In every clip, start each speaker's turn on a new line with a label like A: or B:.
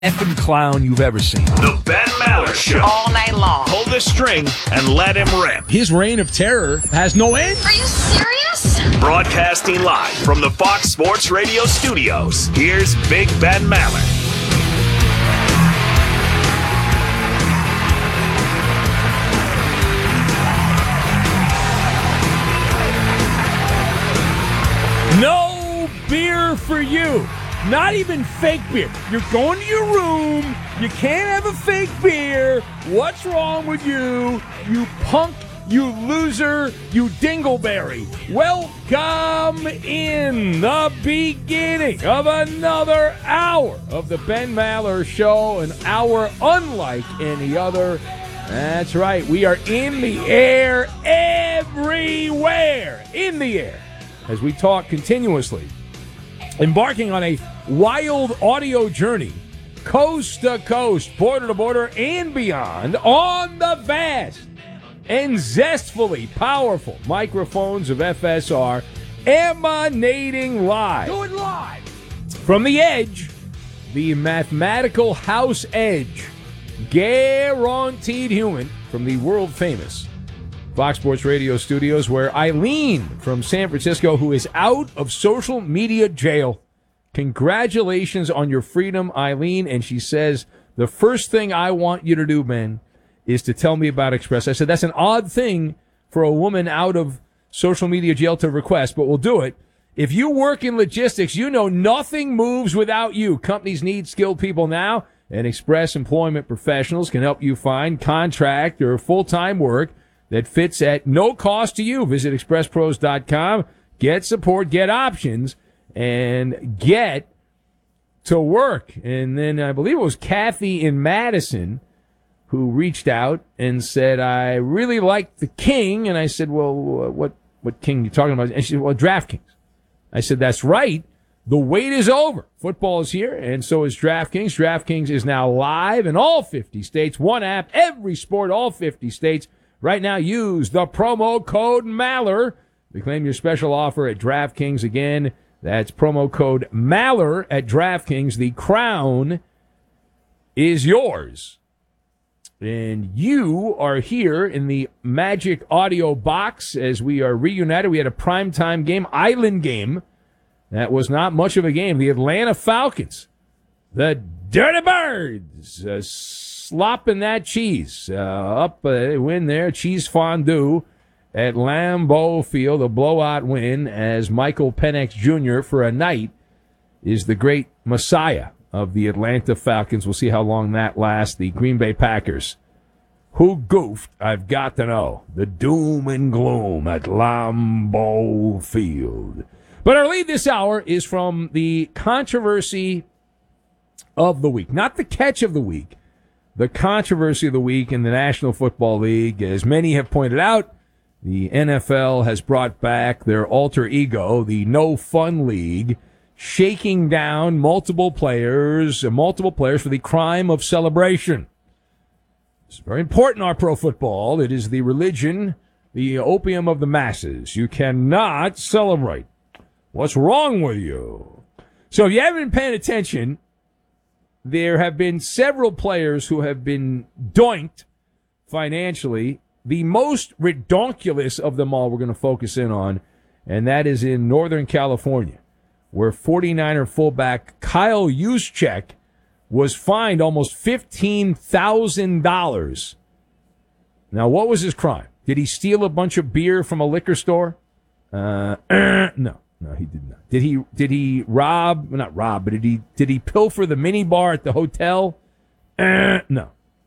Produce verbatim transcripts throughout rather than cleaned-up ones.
A: effing clown you've ever seen.
B: The Ben Maller Show.
C: All night long.
B: Pull the string and let him rip.
A: His reign of terror has no end.
C: Are you serious?
B: Broadcasting live from the Fox Sports Radio studios, here's Big Ben Maller.
A: No beer for you. Not even fake beer. You're going to your room. You can't have a fake beer. What's wrong with you? You punk, you loser, you dingleberry. Welcome in the beginning of another hour of the Ben Maller Show, an hour unlike any other. That's right. We are in the air everywhere. In the air. As we talk continuously. Embarking on a wild audio journey, coast to coast, border to border, and beyond, on the vast and zestfully powerful microphones of F S R, emanating live. Do it live! From the edge, the mathematical house edge, guaranteed human, from the world-famous Fox Sports Radio studios, where Eileen from San Francisco, who is out of social media jail. Congratulations on your freedom, Eileen. And she says, the first thing I want you to do, Ben, is to tell me about Express. I said, that's an odd thing for a woman out of social media jail to request, but we'll do it. If you work in logistics, you know nothing moves without you. Companies need skilled people now, and Express Employment Professionals can help you find contract or full-time work that fits at no cost to you. Visit express pros dot com, get support, get options, and get to work. And then I believe it was Kathy in Madison who reached out and said, I really like the King. And I said, well, what, what King are you talking about? And she said, well, DraftKings. I said, that's right. The wait is over. Football is here, and so is DraftKings. DraftKings is now live in all fifty states. One app, every sport, all fifty states. Right now, use the promo code Maller to claim your special offer at DraftKings. Again, that's promo code Maller at DraftKings. The crown is yours. And you are here in the Magic Audio Box as we are reunited. We had a primetime game, Island game. That was not much of a game. The Atlanta Falcons, the Dirty Birds, uh, slopping that cheese uh, up. Uh, win there, cheese fondue at Lambeau Field, a blowout win as Michael Penix Junior for a night is the great messiah of the Atlanta Falcons. We'll see how long that lasts. The Green Bay Packers, who goofed, I've got to know. The doom and gloom at Lambeau Field. But our lead this hour is from the controversy of the week, not the catch of the week. The controversy of the week in the National Football League. As many have pointed out, the N F L has brought back their alter ego, the No Fun League, shaking down multiple players, multiple players for the crime of celebration. It's very important, our pro football. It is the religion, the opium of the masses. You cannot celebrate. What's wrong with you? So if you haven't been paying attention, there have been several players who have been doinked financially. The most redonkulous of them all we're going to focus in on, and that is in Northern California, where forty-niner fullback Kyle Juszczyk was fined almost fifteen thousand dollars. Now, what was his crime? Did he steal a bunch of beer from a liquor store? Uh, no. No, he did not. Did he Did he rob, well, not rob, but did he did he pilfer the mini bar at the hotel? Uh, no.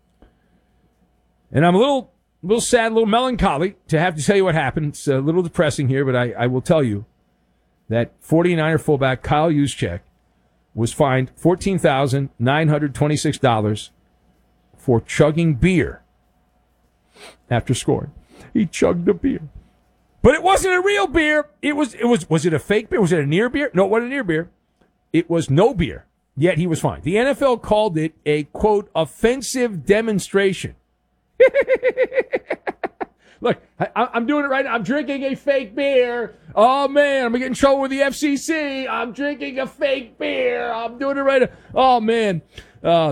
A: And I'm a little a little sad, a little melancholy to have to tell you what happened. It's a little depressing here, but I, I will tell you that forty-niner fullback Kyle Juszczyk was fined fourteen thousand nine hundred twenty-six dollars for chugging beer after scoring. He chugged a beer. But it wasn't a real beer. It was, it was, was it a fake beer? Was it a near beer? No, it wasn't a near beer. It was no beer. Yet he was fined. The N F L called it a, quote, offensive demonstration. Look, I, I'm doing it right now. I'm drinking a fake beer. Oh, man, I'm going to get in trouble with the F C C. I'm drinking a fake beer. I'm doing it right now. Oh, man. Oh,